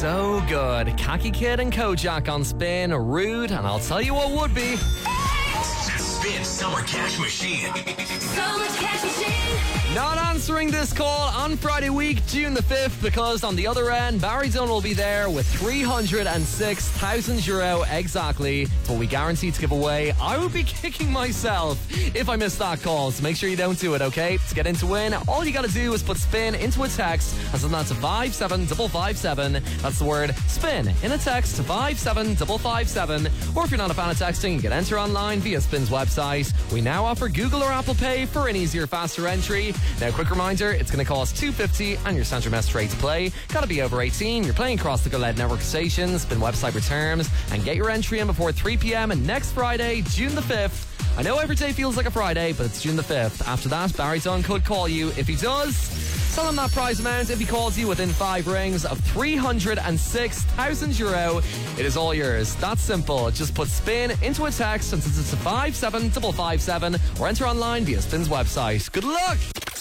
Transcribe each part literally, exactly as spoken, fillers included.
so good. Khaki Kid and Kojak on Spin, Rude, and I'll tell you what would be. Spin Summer Cash Machine. Summer Cash Machine. Not answering this call on Friday week, June the fifth, because on the other end, Barryzone will be there with three hundred six thousand euro exactly. It's what we guarantee to give away. I would be kicking myself if I missed that call, so make sure you don't do it, okay? To get in to win, all you gotta do is put Spin into a text and send that to five seven five five seven. That's the word Spin in a text to five seven five five seven. Or if you're not a fan of texting, you can enter online via Spin's website. We now offer Google or Apple Pay for an easier, faster entry. Now, quick reminder, it's going to cost two hundred fifty dollars and your Central Mess rate to play. Gotta be over eighteen. You're playing across the Go Loud network stations. Spin website for terms. And get your entry in before three p.m. next Friday, June the fifth. I know every day feels like a Friday, but it's June the fifth. After that, Barryzone could call you. If he does, tell him that prize amount. If he calls you within five rings of three hundred six thousand euro, it is all yours. That's simple. Just put Spin into a text and send it to five seven five five seven or enter online via Spin's website. Good luck!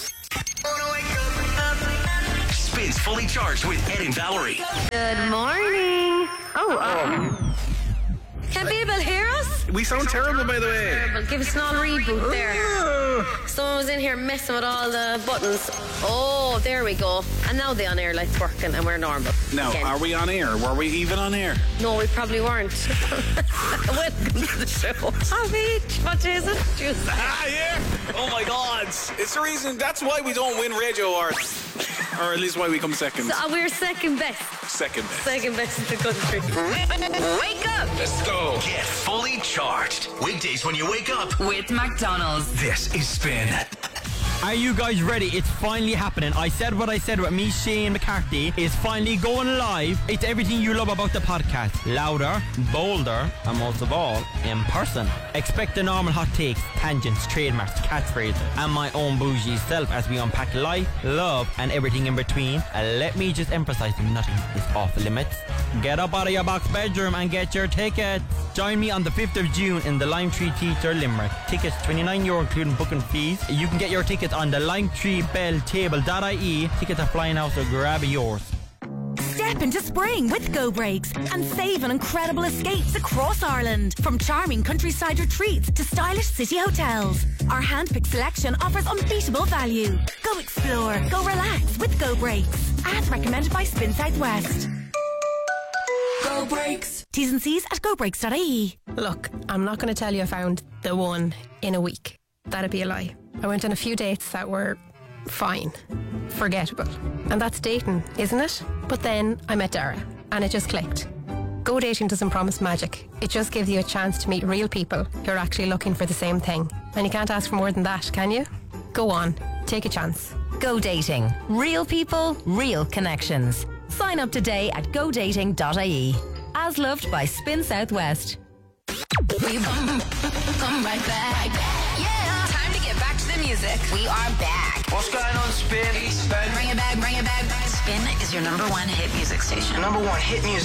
Spin's Fully Charged with Ed and Valerie. Good morning. Oh, um, can people hear us? We sound terrible, by the way. Terrible. Give us an all reboot there. Someone was in here messing with all the buttons. Oh, there we go. And now the on-air light's working and we're normal. Now, again. Are we on air? Were we even on air? No, we probably weren't. Welcome to the show. Oh, Beach. What is it? Juice. Ah, yeah. Oh, my God. It's the reason. That's why we don't win radio awards. Or at least why we come second. So, uh, we're second best. Second best. Second best in the country. Wake up. Let's go. Get fully charged. Weekdays when you wake up with McDonald's. This is Spin. Are you guys ready? It's finally happening. I said what I said about me, Shane McCarthy, is finally going live. It's everything you love about the podcast. Louder, bolder, and most of all, in person. Expect the normal hot takes, tangents, trademarks, catchphrases, and my own bougie self as we unpack life, love, and everything in between. And let me just emphasize that nothing is off limits. Get up out of your box bedroom and get your tickets. Join me on the fifth of June in the Lime Tree Theatre, Limerick. Tickets twenty-nine euro including booking fees. You can get your tickets on the lime tree bell table dot I E. Tickets are flying out, so grab yours. Step into spring with Go Breaks and save on incredible escapes across Ireland. From charming countryside retreats to stylish city hotels, our handpicked selection offers unbeatable value. Go explore, go relax with Go Breaks. As recommended by Spin Southwest. Go Breaks. T's and C's at go breaks dot I E. Look, I'm not going to tell you I found the one in a week. That'd be a lie. I went on a few dates that were fine, forgettable. And that's dating, isn't it? But then I met Dara and it just clicked. Go dating doesn't promise magic. It just gives you a chance to meet real people who are actually looking for the same thing. And you can't ask for more than that, can you? Go on, take a chance. Go Dating. Real people, real connections. Sign up today at go dating dot I E. As loved by Spin Southwest. We come, come right back. Yeah. Time to get back to the music. We are back. What's going on, Spin? Bring it back, bring it back. Spin is your number one hit music station. Number one hit music.